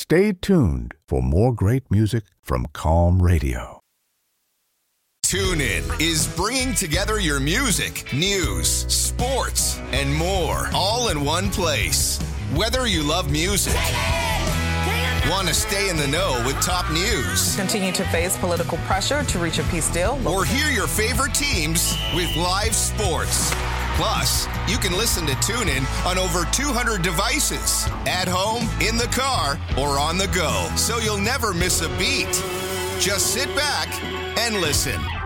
Stay tuned for more great music from Calm Radio. TuneIn is bringing together your music, news, sports, and more, all in one place. Whether you love music, want to stay in the know with top news, continue to face political pressure to reach a peace deal, or hear your favorite teams with live sports. Plus, you can listen to TuneIn on over 200 devices, at home, in the car, or on the go, so you'll never miss a beat. Just sit back and listen.